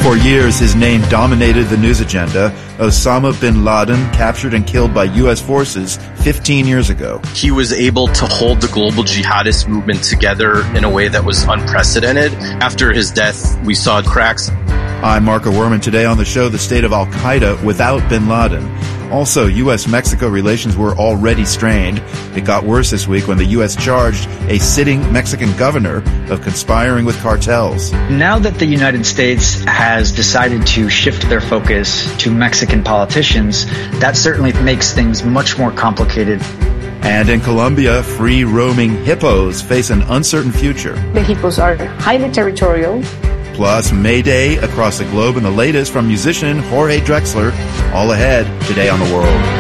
For years, his name dominated the news agenda. Osama bin Laden, captured and killed by U.S. forces 15 years ago. He was able to hold the global jihadist movement together in a way that was unprecedented. After his death, we saw cracks. I'm Marco Werman. Today on the show, the state of al-Qaeda without bin Laden. Also, U.S.-Mexico relations were already strained. It got worse this week when the U.S. charged a sitting Mexican governor of conspiring with cartels. Now that the United States has decided to shift their focus to Mexican politicians, that certainly makes things much more complicated. And in Colombia, free-roaming hippos face an uncertain future. The hippos are highly territorial. Plus, May Day across the globe and the latest from musician Jorge Drexler. All ahead today on The World.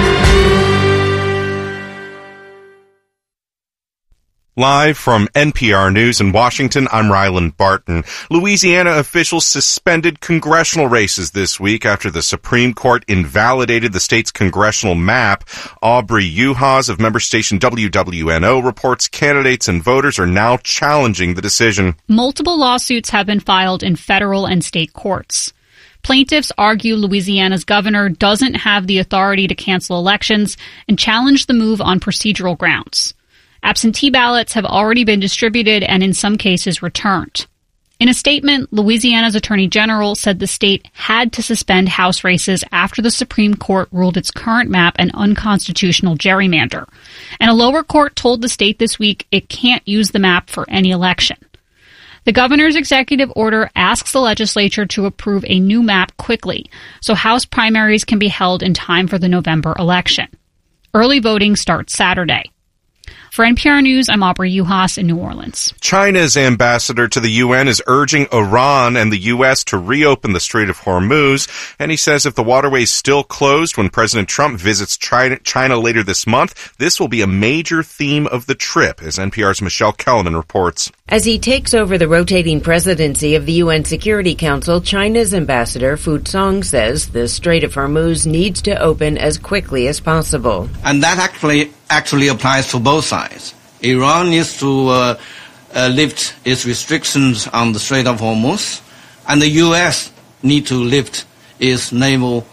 Live from NPR News in Washington, I'm Ryland Barton. Louisiana officials suspended congressional races this week after the Supreme Court invalidated the state's congressional map. Aubrey Uhas of member station WWNO reports candidates and voters are now challenging the decision. Multiple lawsuits have been filed in federal and state courts. Plaintiffs argue Louisiana's governor doesn't have the authority to cancel elections and challenge the move on procedural grounds. Absentee ballots have already been distributed and in some cases returned. In a statement, Louisiana's Attorney General said the state had to suspend House races after the Supreme Court ruled its current map an unconstitutional gerrymander. And a lower court told the state this week it can't use the map for any election. The governor's executive order asks the legislature to approve a new map quickly, so House primaries can be held in time for the November election. Early voting starts Saturday. For NPR News, I'm Aubrey Uhas in New Orleans. China's ambassador to the UN is urging Iran and the U.S. to reopen the Strait of Hormuz, and he says if the waterway is still closed when President Trump visits China later this month, this will be a major theme of the trip, as NPR's Michelle Kellerman reports. As he takes over the rotating presidency of the UN Security Council, China's ambassador Fu Song says the Strait of Hormuz needs to open as quickly as possible. And that actually applies to both sides. Iran needs to lift its restrictions on the Strait of Hormuz, and the U.S. need to lift its naval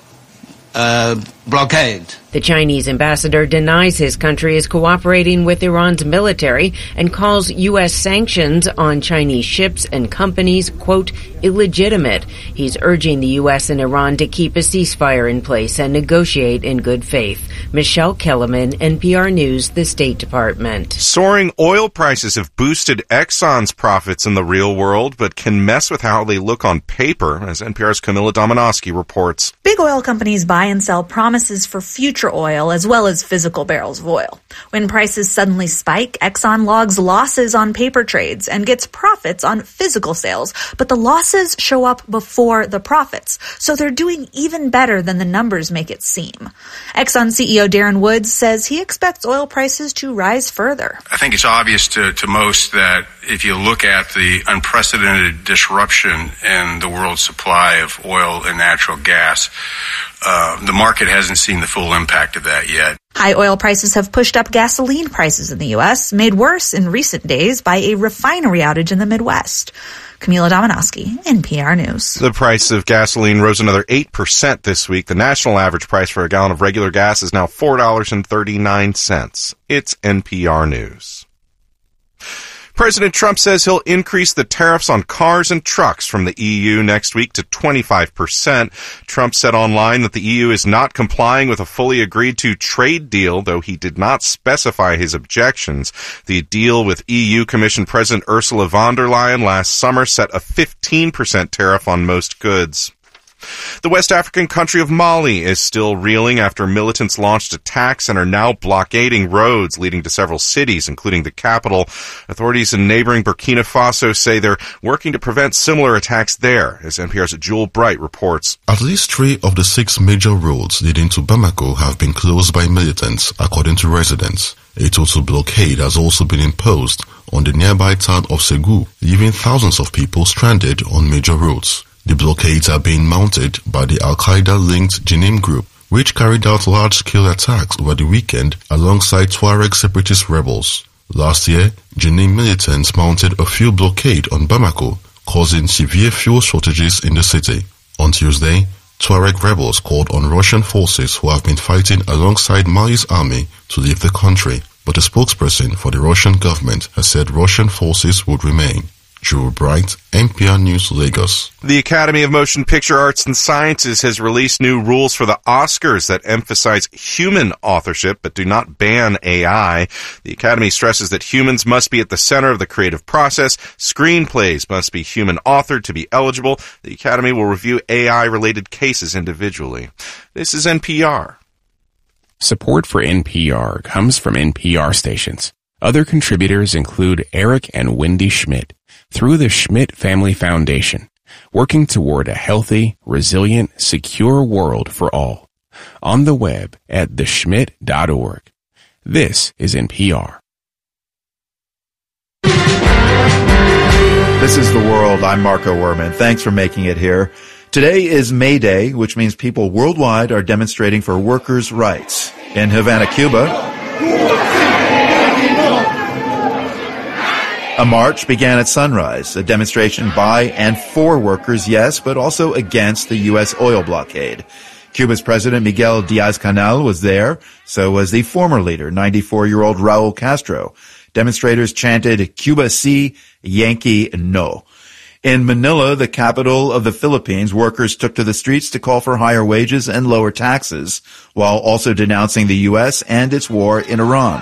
blockade. The Chinese ambassador denies his country is cooperating with Iran's military and calls U.S. sanctions on Chinese ships and companies, quote, illegitimate. He's urging the U.S. and Iran to keep a ceasefire in place and negotiate in good faith. Michelle Kellerman, NPR News, the State Department. Soaring oil prices have boosted Exxon's profits in the real world, but can mess with how they look on paper, as NPR's Camilla Domonoski reports. Big oil companies buy and sell promises for future oil as well as physical barrels of oil. When prices suddenly spike, Exxon logs losses on paper trades and gets profits on physical sales, but the losses show up before the profits, so they're doing even better than the numbers make it seem. Exxon CEO Darren Woods says he expects oil prices to rise further. I think it's obvious to most that if you look at the unprecedented disruption in the world's supply of oil and natural gas, the market hasn't seen the full impact of that yet. High oil prices have pushed up gasoline prices in the U.S., made worse in recent days by a refinery outage in the Midwest. Camila Domonoski, NPR News. The price of gasoline rose another 8% this week. The national average price for a gallon of regular gas is now $4.39. It's NPR News. President Trump says he'll increase the tariffs on cars and trucks from the EU next week to 25%. Trump said online that the EU is not complying with a fully agreed-to trade deal, though he did not specify his objections. The deal with EU Commission President Ursula von der Leyen last summer set a 15% tariff on most goods. The West African country of Mali is still reeling after militants launched attacks and are now blockading roads leading to several cities, including the capital. Authorities in neighboring Burkina Faso say they're working to prevent similar attacks there, as NPR's Jewel Bright reports. At least 3 of the 6 major roads leading to Bamako have been closed by militants, according to residents. A total blockade has also been imposed on the nearby town of Ségou, leaving thousands of people stranded on major roads. The blockades are being mounted by the Al-Qaeda-linked Jenim group, which carried out large-scale attacks over the weekend alongside Tuareg separatist rebels. Last year, Jenim militants mounted a fuel blockade on Bamako, causing severe fuel shortages in the city. On Tuesday, Tuareg rebels called on Russian forces who have been fighting alongside Mali's army to leave the country, but a spokesperson for the Russian government has said Russian forces would remain. Drew Bright, NPR News, Lagos. The Academy of Motion Picture Arts and Sciences has released new rules for the Oscars that emphasize human authorship but do not ban AI. The Academy stresses that humans must be at the center of the creative process. Screenplays must be human authored to be eligible. The Academy will review AI-related cases individually. This is NPR. Support for NPR comes from NPR stations. Other contributors include Eric and Wendy Schmidt through the Schmidt Family Foundation, working toward a healthy, resilient, secure world for all. On the web at theschmidt.org. This is NPR. This is The World. I'm Marco Werman. Thanks for making it here. Today is May Day, which means people worldwide are demonstrating for workers' rights. In Havana, Cuba, a march began at sunrise, a demonstration by and for workers, yes, but also against the U.S. oil blockade. Cuba's President Miguel Diaz-Canel was there, so was the former leader, 94-year-old Raul Castro. Demonstrators chanted, "Cuba sí, Yankee no." In Manila, the capital of the Philippines, workers took to the streets to call for higher wages and lower taxes, while also denouncing the U.S. and its war in Iran.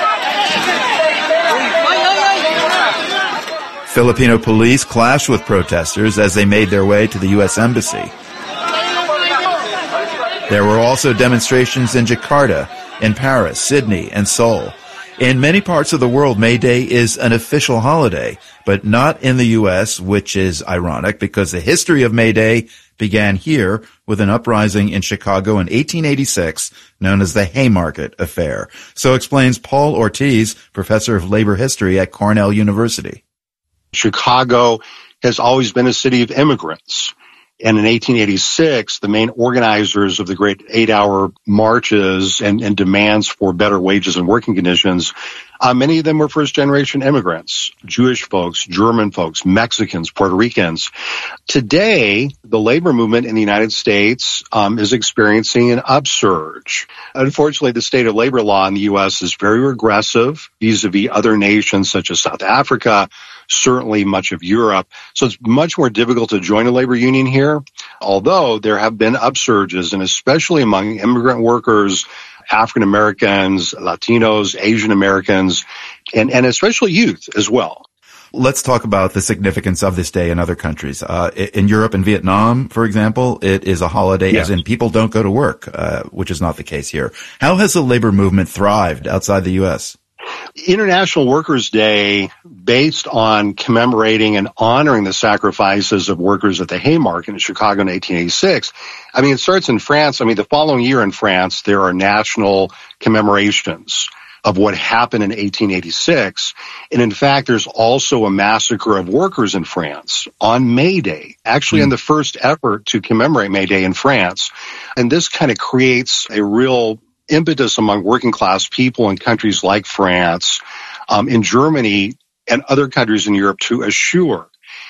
Filipino police clashed with protesters as they made their way to the U.S. Embassy. There were also demonstrations in Jakarta, in Paris, Sydney, and Seoul. In many parts of the world, May Day is an official holiday, but not in the U.S., which is ironic because the history of May Day began here with an uprising in Chicago in 1886 known as the Haymarket Affair. So explains Paul Ortiz, professor of labor history at Cornell University. Chicago has always been a city of immigrants. And in 1886, the main organizers of the great 8-hour marches and demands for better wages and working conditions, many of them were first-generation immigrants, Jewish folks, German folks, Mexicans, Puerto Ricans. Today, the labor movement in the United States is experiencing an upsurge. Unfortunately, the state of labor law in the U.S. is very regressive vis-a-vis other nations such as South Africa, certainly much of Europe. So it's much more difficult to join a labor union here, although there have been upsurges, and especially among immigrant workers, African Americans, Latinos, Asian Americans, and especially youth as well. Let's talk about the significance of this day in other countries. In Europe and Vietnam, for example, it is a holiday, yes, as in people don't go to work, which is not the case here. How has the labor movement thrived outside the U.S.? International Workers' Day, based on commemorating and honoring the sacrifices of workers at the Haymarket in Chicago in 1886. It starts in France. The following year in France, there are national commemorations of what happened in 1886. And in fact, there's also a massacre of workers in France on May Day, actually in the first effort to commemorate May Day in France. And this kind of creates a real impetus among working class people in countries like France, in Germany, and other countries in Europe to assure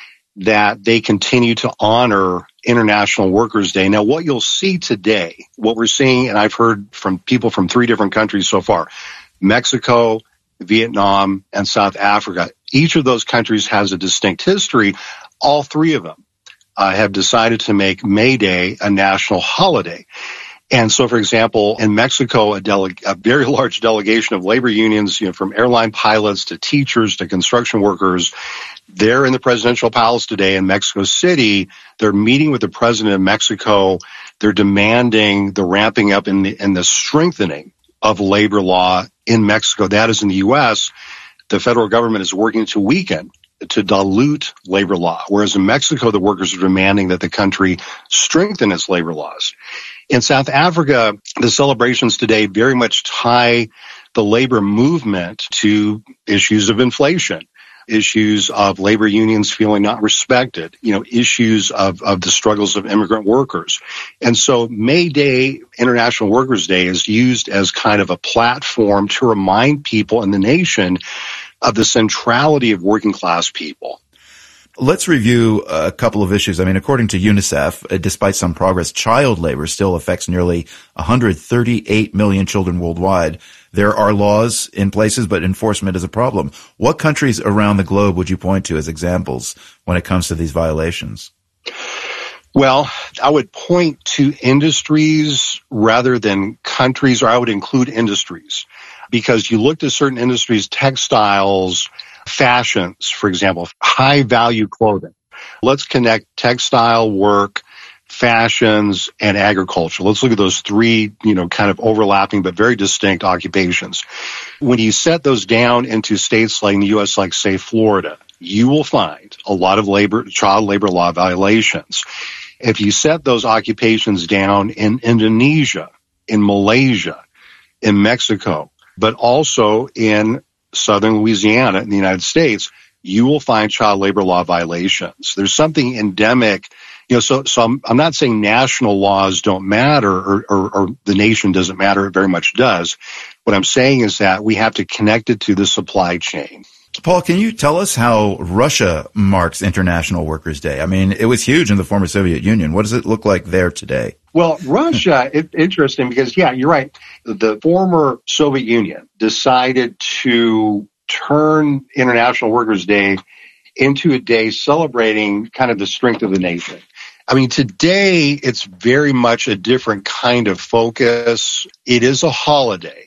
that they continue to honor International Workers' Day. Now, what you'll see today, what we're seeing, and I've heard from people from 3 different countries so far, Mexico, Vietnam, and South Africa. Each of those countries has a distinct history. All 3 of them have decided to make May Day a national holiday. And so, for example, in Mexico, a very large delegation of labor unions, from airline pilots to teachers to construction workers, they're in the presidential palace today in Mexico City. They're meeting with the president of Mexico. They're demanding the ramping up and the strengthening of labor law in Mexico. That is in the U.S. The federal government is working to weaken, to dilute labor law, whereas in Mexico, the workers are demanding that the country strengthen its labor laws. In South Africa, the celebrations today very much tie the labor movement to issues of inflation, issues of labor unions feeling not respected, issues of the struggles of immigrant workers. And so May Day, International Workers' Day, is used as kind of a platform to remind people in the nation of the centrality of working class people. Let's review a couple of issues. I mean, according to UNICEF, despite some progress, child labor still affects nearly 138 million children worldwide. There are laws in places, but enforcement is a problem. What countries around the globe would you point to as examples when it comes to these violations? Well, I would point to industries rather than countries, or I would include industries, because you looked at certain industries, textiles, fashions, for example, high value clothing. Let's connect textile work, fashions, and agriculture. Let's look at those three, kind of overlapping but very distinct occupations. When you set those down into states like in the U.S., like say Florida, you will find a lot of child labor law violations. If you set those occupations down in Indonesia, in Malaysia, in Mexico, but also in southern Louisiana in the United States, you will find child labor law violations. There's something endemic. So I'm not saying national laws don't matter or the nation doesn't matter. It very much does. What I'm saying is that we have to connect it to the supply chain. Paul, can you tell us how Russia marks International Workers' Day? I mean, it was huge in the former Soviet Union. What does it look like there today? Well, Russia, it's interesting because, yeah, you're right. The former Soviet Union decided to turn International Workers' Day into a day celebrating kind of the strength of the nation. I mean, today it's very much a different kind of focus. It is a holiday.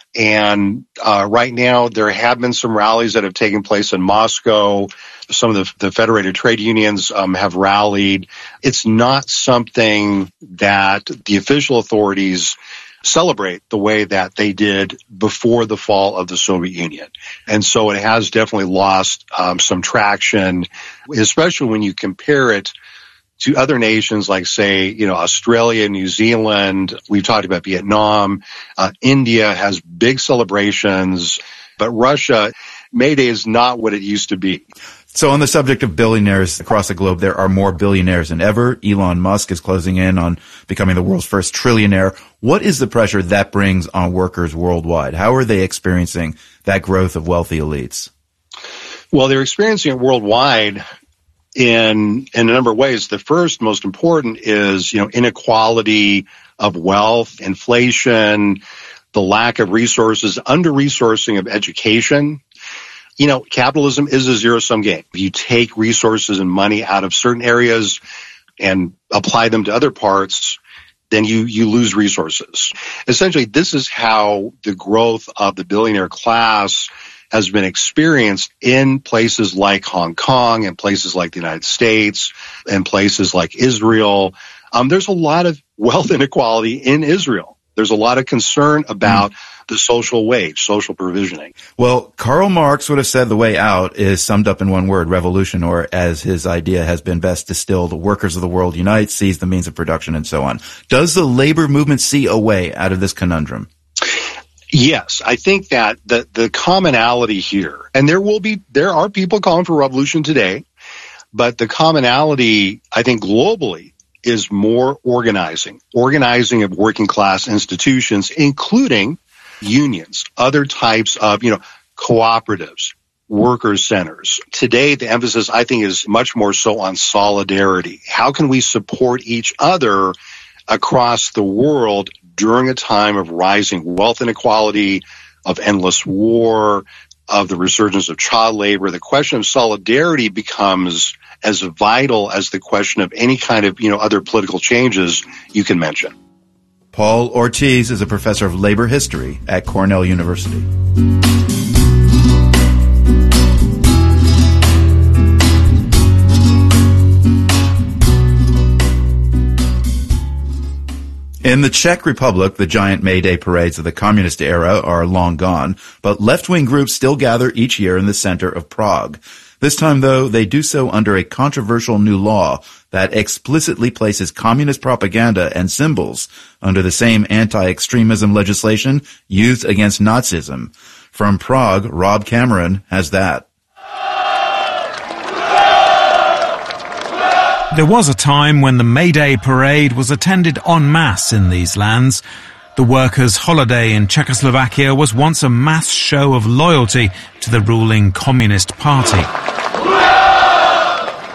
And right now, there have been some rallies that have taken place in Moscow. Some of the federated trade unions have rallied. It's not something that the official authorities celebrate the way that they did before the fall of the Soviet Union. And so it has definitely lost some traction, especially when you compare it to other nations like, say, Australia, New Zealand. We've talked about Vietnam. India has big celebrations, but Russia, May Day is not what it used to be. So on the subject of billionaires across the globe, there are more billionaires than ever. Elon Musk is closing in on becoming the world's first trillionaire. What is the pressure that brings on workers worldwide? How are they experiencing that growth of wealthy elites? Well, they're experiencing it worldwide in a number of ways. The first, most important, is inequality of wealth, inflation, the lack of resources, under-resourcing of education. Capitalism is a zero-sum game. If you take resources and money out of certain areas and apply them to other parts, then you lose resources. Essentially, this is how the growth of the billionaire class has been experienced in places like Hong Kong and places like the United States and places like Israel. There's a lot of wealth inequality in Israel. There's a lot of concern about the social wage, social provisioning. Well, Karl Marx would have said the way out is summed up in one word, revolution, or as his idea has been best distilled, workers of the world unite, seize the means of production, and so on. Does the labor movement see a way out of this conundrum? Yes, I think that the commonality here, and there are people calling for revolution today, but the commonality, I think globally, is more organizing of working class institutions, including unions, other types of, cooperatives, workers' centers. Today, the emphasis, I think, is much more so on solidarity. How can we support each other across the world during a time of rising wealth inequality, of endless war, of the resurgence of child labor? The question of solidarity becomes as vital as the question of any kind of, other political changes you can mention. Paul Ortiz is a professor of labor history at Cornell University. In the Czech Republic, the giant May Day parades of the communist era are long gone, but left-wing groups still gather each year in the center of Prague. This time, though, they do so under a controversial new law that explicitly places communist propaganda and symbols under the same anti-extremism legislation used against Nazism. From Prague, Rob Cameron has that. There was a time when the May Day parade was attended en masse in these lands. The workers' holiday in Czechoslovakia was once a mass show of loyalty to the ruling Communist Party.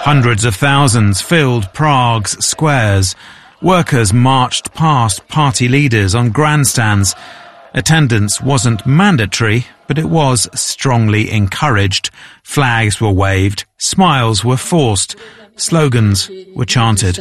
Hundreds of thousands filled Prague's squares. Workers marched past party leaders on grandstands. Attendance wasn't mandatory, but it was strongly encouraged. Flags were waved, smiles were forced, slogans were chanted.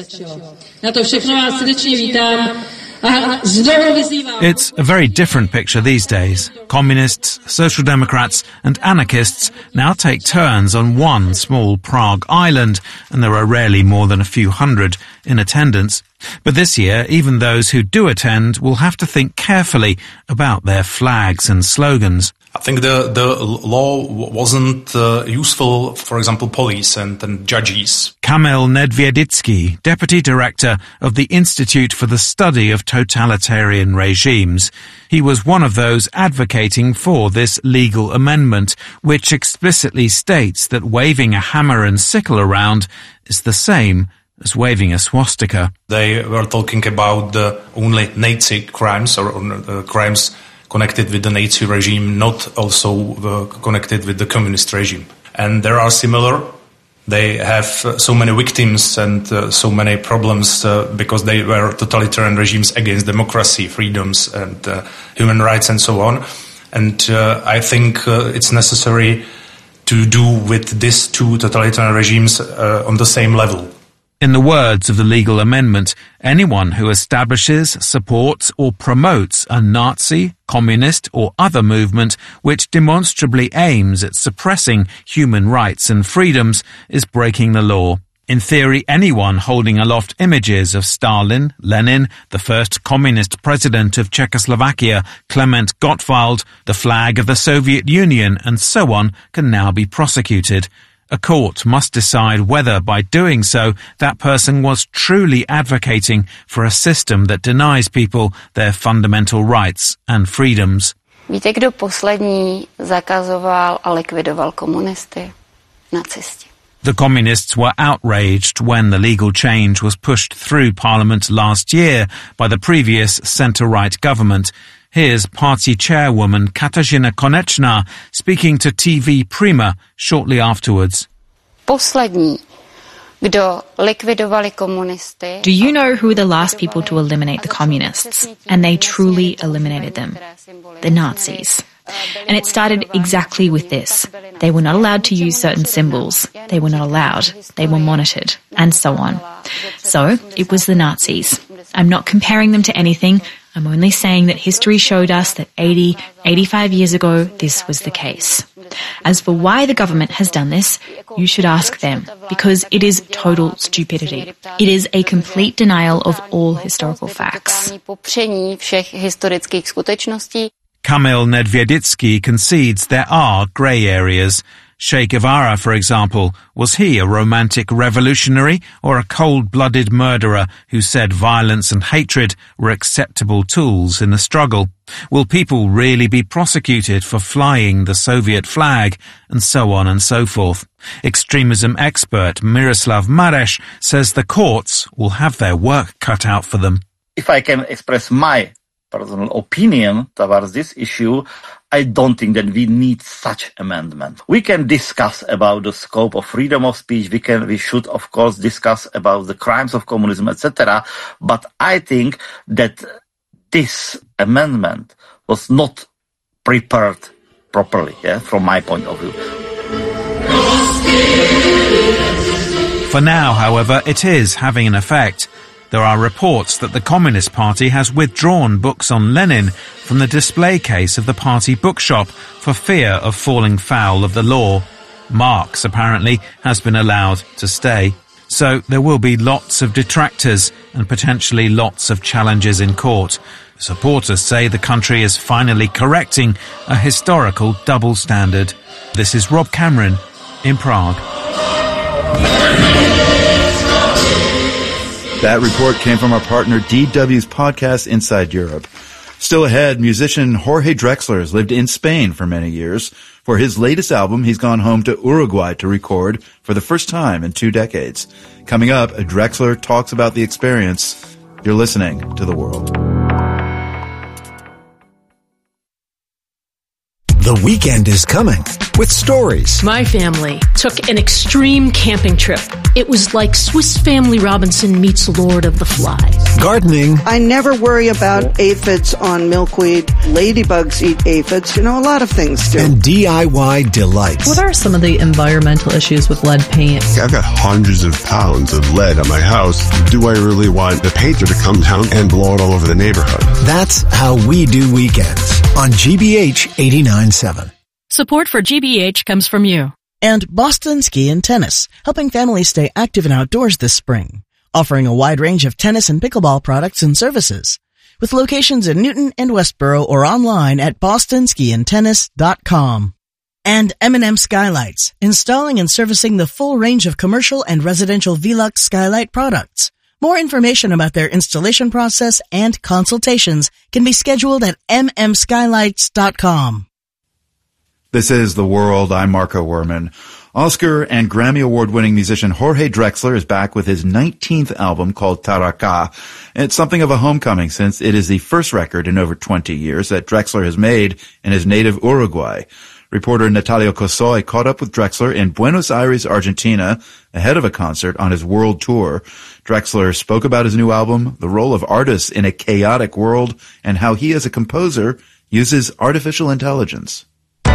It's a very different picture these days. Communists, social democrats and anarchists now take turns on one small Prague island, and there are rarely more than a few hundred in attendance. But this year, even those who do attend will have to think carefully about their flags and slogans. I think the law wasn't useful, for example, police and judges. Kamil Nedvědický, deputy director of the Institute for the Study of Totalitarian Regimes. He was one of those advocating for this legal amendment, which explicitly states that waving a hammer and sickle around is the same as waving a swastika. They were talking about only Nazi crimes or crimes connected with the Nazi regime, not also connected with the communist regime. And there are similar. They have so many victims and so many problems because they were totalitarian regimes against democracy, freedoms and human rights and so on. And I think it's necessary to do with these two totalitarian regimes on the same level. In the words of the legal amendment, anyone who establishes, supports or promotes a Nazi, communist or other movement which demonstrably aims at suppressing human rights and freedoms is breaking the law. In theory, anyone holding aloft images of Stalin, Lenin, the first communist president of Czechoslovakia, Klement Gottwald, the flag of the Soviet Union, and so on, can now be prosecuted. A court must decide whether, by doing so, that person was truly advocating for a system that denies people their fundamental rights and freedoms. Víte, kdo poslední zakazoval a likvidoval komunisty? Nacisti. The communists were outraged when the legal change was pushed through Parliament last year by the previous centre-right government. Here's party chairwoman Katarzyna Konečná speaking to TV Prima shortly afterwards. Poslední, kdo likvidovali komunisty. Do you know who were the last people to eliminate the communists? And they truly eliminated them. The Nazis. And it started exactly with this. They were not allowed to use certain symbols. They were not allowed. They were monitored, and so on. So, it was the Nazis. I'm not comparing them to anything. I'm only saying that history showed us that 85 years ago, this was the case. As for why the government has done this, you should ask them, because it is total stupidity. It is a complete denial of all historical facts. Kamil Nedvědický concedes there are grey areas. Che Guevara, for example, was he a romantic revolutionary or a cold-blooded murderer who said violence and hatred were acceptable tools in the struggle? Will people really be prosecuted for flying the Soviet flag? And so on and so forth. Extremism expert Miroslav Mareš says the courts will have their work cut out for them. If I can express my personal opinion towards this issue, I don't think that we need such amendment. We can discuss about the scope of freedom of speech. We should, of course, discuss about the crimes of communism, etc. But I think that this amendment was not prepared properly, from my point of view. For now, however, it is having an effect. There are reports that the Communist Party has withdrawn books on Lenin from the display case of the party bookshop for fear of falling foul of the law. Marx, apparently, has been allowed to stay. So there will be lots of detractors and potentially lots of challenges in court. Supporters say the country is finally correcting a historical double standard. This is Rob Cameron in Prague. That report came from our partner DW's podcast Inside Europe. Still ahead, musician Jorge Drexler has lived in Spain for many years. For his latest album, he's gone home to Uruguay to record for the first time in 2 decades. Coming up, Drexler talks about the experience. You're listening to The World. The weekend is coming. with stories. My family took an extreme camping trip. It was like Swiss Family Robinson meets Lord of the Flies. Gardening. I never worry about aphids on milkweed. Ladybugs eat aphids. A lot of things do. And DIY delights. What are some of the environmental issues with lead paint? I've got hundreds of pounds of lead at my house. Do I really want the painter to come down and blow it all over the neighborhood? That's how we do weekends on GBH 89.7. Support for GBH comes from you. And Boston Ski and Tennis, helping families stay active and outdoors this spring. Offering a wide range of tennis and pickleball products and services. With locations in Newton and Westboro or online at bostonskiandtennis.com. And M&M Skylights, installing and servicing the full range of commercial and residential Velux skylight products. More information about their installation process and consultations can be scheduled at mmskylights.com. This is The World. I'm Marco Werman. Oscar and Grammy Award-winning musician Jorge Drexler is back with his 19th album called Taraka. It's something of a homecoming since it is the first record in over 20 years that Drexler has made in his native Uruguay. Reporter Natalia Cosoy caught up with Drexler in Buenos Aires, Argentina, ahead of a concert on his world tour. Drexler spoke about his new album, the role of artists in a chaotic world, and how he as a composer uses artificial intelligence.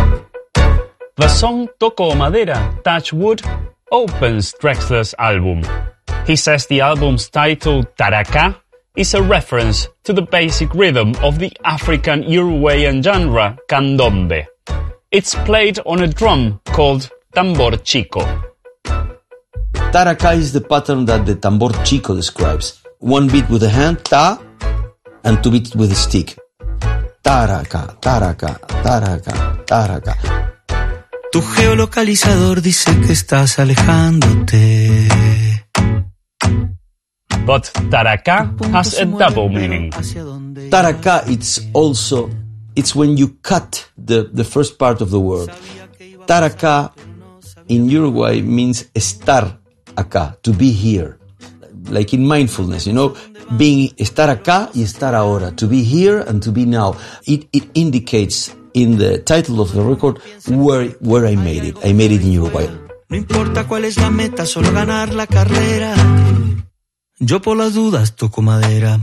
The song Toco Madera, Touch Wood opens Drexler's album. He says the album's title, Taraka, is a reference to the basic rhythm of the African Uruguayan genre, candombe. It's played on a drum called tambor chico. Taraka is the pattern that the tambor chico describes. One beat with the hand, ta, and two beats with the stick. Taraka, taraka, taraka, taraka. Tu geolocalizador dice que estás alejándote. But Taraka has a double meaning. Taraka, it's when you cut the first part of the word. Taraka in Uruguay means estar acá, to be here. Like in mindfulness, being estar acá y estar ahora, to be here and to be now. It indicates in the title of the record where I made it. I made it in Uruguay. No importa cuál es la meta, solo ganar la carrera. Yo por las dudas toco madera.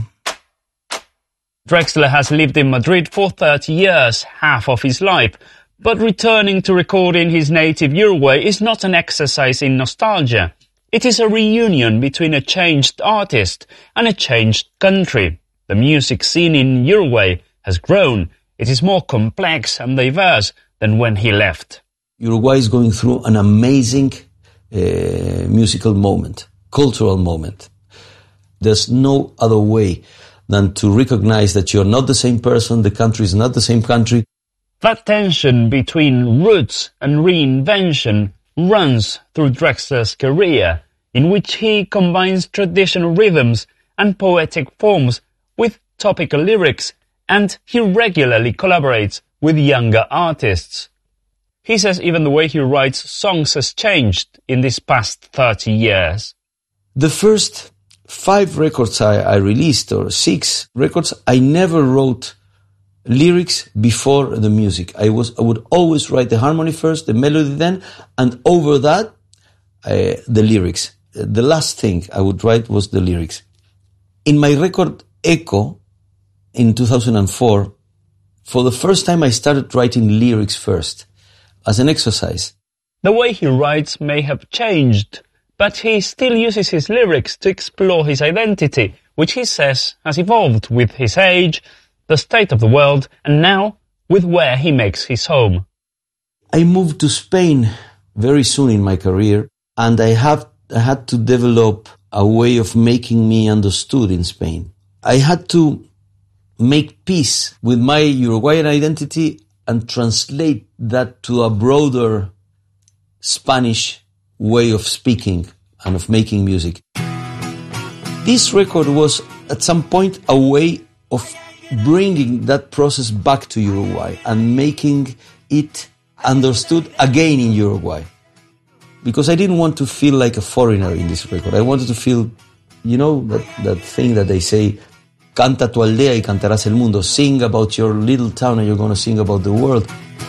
Drexler has lived in Madrid for 30 years, half of his life, but returning to record in his native Uruguay is not an exercise in nostalgia. It is a reunion between a changed artist and a changed country. The music scene in Uruguay has grown. It is more complex and diverse than when he left. Uruguay is going through an amazing musical moment, cultural moment. There's no other way than to recognize that you're not the same person, the country is not the same country. That tension between roots and reinvention runs through Drexler's career, in which he combines traditional rhythms and poetic forms with topical lyrics, and he regularly collaborates with younger artists. He says even the way he writes songs has changed in these past 30 years. The first 5 records I released, or 6 records, I never wrote lyrics before the music. I would always write the harmony first, the melody then, and over that, the lyrics. The last thing I would write was the lyrics. In my record Echo, in 2004, for the first time I started writing lyrics first, as an exercise. The way he writes may have changed, but he still uses his lyrics to explore his identity, which he says has evolved with his age, the state of the world, and now with where he makes his home. I moved to Spain very soon in my career, and I had to develop a way of making me understood in Spain. I had to make peace with my Uruguayan identity and translate that to a broader Spanish way of speaking and of making music. This record was at some point a way of bringing that process back to Uruguay and making it understood again in Uruguay. Because I didn't want to feel like a foreigner in this record. I wanted to feel, that thing that they say, canta tu aldea y cantarás el mundo. Sing about your little town and you're going to sing about the world.